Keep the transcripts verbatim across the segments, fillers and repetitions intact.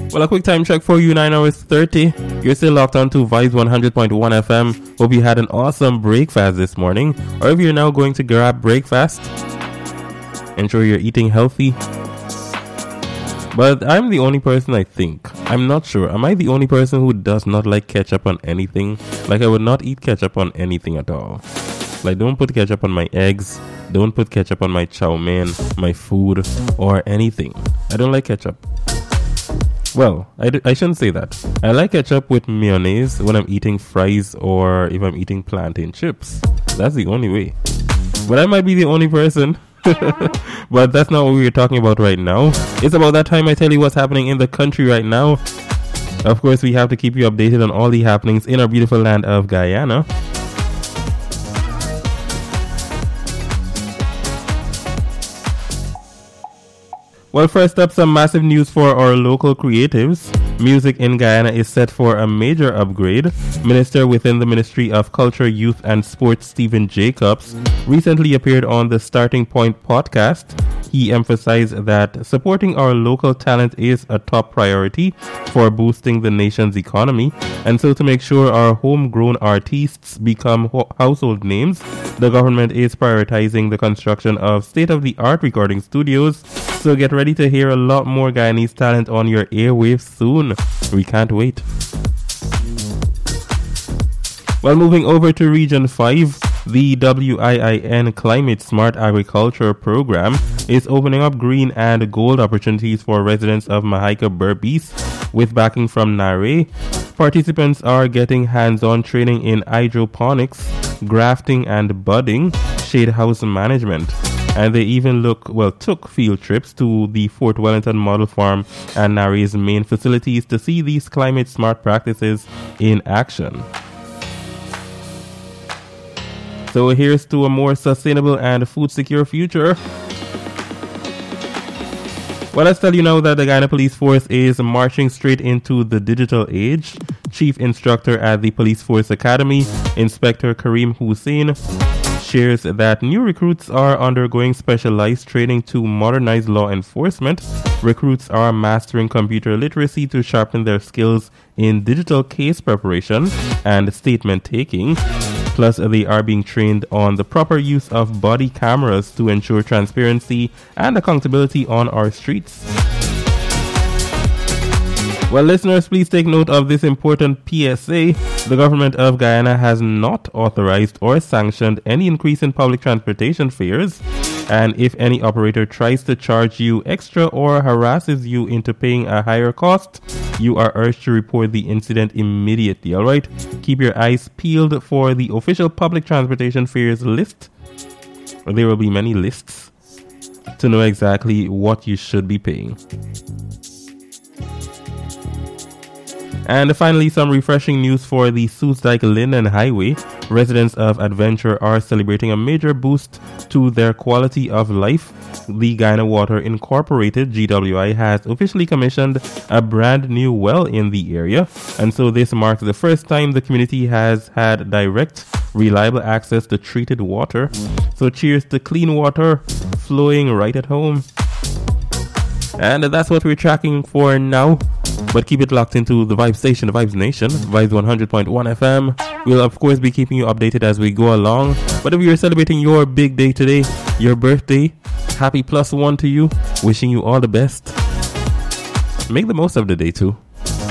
Well, a quick time check for you, nine hours thirty. You're still locked on to Vibes one hundred point one F M. Hope you had an awesome breakfast this morning. Or if you're now going to grab breakfast, ensure you're eating healthy. But I'm the only person, I think. I'm not sure. Am I the only person who does not like ketchup on anything? Like, I would not eat ketchup on anything at all. Like, don't put ketchup on my eggs. Don't put ketchup on my chow mein, my food, or anything. I don't like ketchup. Well, I, d- I shouldn't say that. I like ketchup with mayonnaise when I'm eating fries or if I'm eating plantain chips. That's the only way. But I might be the only person. But that's not what we're talking about right now. It's about that time I tell you what's happening in the country right now. Of course, we have to keep you updated on all the happenings in our beautiful land of Guyana. Well, first up, some massive news for our local creatives. Music in Guyana is set for a major upgrade. Minister within the Ministry of Culture, Youth and Sports, Stephen Jacobs, recently appeared on the Starting Point podcast. He emphasized that supporting our local talent is a top priority for boosting the nation's economy. And so to make sure our homegrown artists become ho- household names, the government is prioritizing the construction of state-of-the-art recording studios. So get ready to hear a lot more Guyanese talent on your airwaves soon. We can't wait. Well, moving over to Region five, the W I I N Climate Smart Agriculture Program is opening up green and gold opportunities for residents of Mahaica Berbice with backing from NARE. Participants are getting hands-on training in hydroponics, grafting and budding, shade house management. And they even look, well, took field trips to the Fort Wellington Model Farm and NARE's main facilities to see these climate smart practices in action. So here's to a more sustainable and food secure future. Well, let's tell you now that the Guyana Police Force is marching straight into the digital age. Chief Instructor at the Police Force Academy, Inspector Kareem Hussein, shares that new recruits are undergoing specialized training to modernize law enforcement. Recruits are mastering computer literacy to sharpen their skills in digital case preparation and statement taking. Plus, they are being trained on the proper use of body cameras to ensure transparency and accountability on our streets. Well, listeners, please take note of this important P S A. The government of Guyana has not authorized or sanctioned any increase in public transportation fares. And if any operator tries to charge you extra or harasses you into paying a higher cost, you are urged to report the incident immediately, all right? Keep your eyes peeled for the official public transportation fares list. There will be many lists to know exactly what you should be paying. And finally, some refreshing news for the Soestdijk-Linden Highway. Residents of Adventure are celebrating a major boost to their quality of life. The Guyana Water Incorporated, G W I, has officially commissioned a brand new well in the area. And so this marks the first time the community has had direct, reliable access to treated water. So cheers to clean water flowing right at home. And that's what we're tracking for now. But keep it locked into the Vibe Station, the Vibes Nation, Vibes one hundred point one F M. We'll, of course, be keeping you updated as we go along. But if you're celebrating your big day today, your birthday, happy plus one to you. Wishing you all the best. Make the most of the day, too.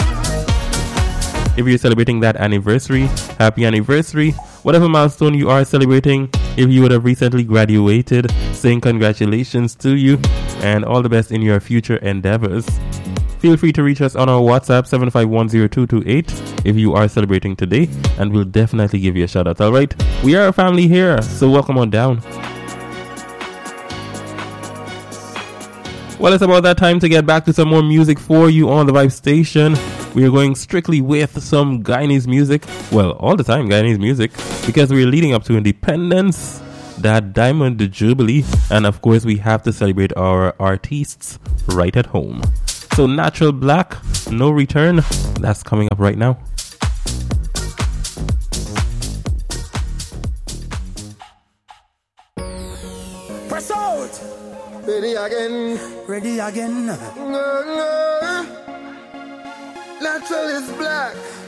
If you're celebrating that anniversary, happy anniversary. Whatever milestone you are celebrating, if you would have recently graduated, saying congratulations to you and all the best in your future endeavors. Feel free to reach us on our WhatsApp seven five one zero two two eight if you are celebrating today, and we'll definitely give you a shout out, alright? We are a family here, so welcome on down. Well, it's about that time to get back to some more music for you on the Vibe Station. We are going strictly with some Guyanese music. Well, all the time Guyanese music, because we're leading up to Independence, that Diamond Jubilee, and of course we have to celebrate our artists right at home. So Natural Black, No Return, that's coming up right now. Press out! Ready again. Ready again. Natural is black.